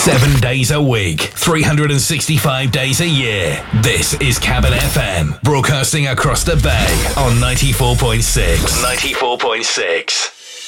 7 days a week, 365 days a year. This is Cabin FM, broadcasting across the bay on 94.6. 94.6.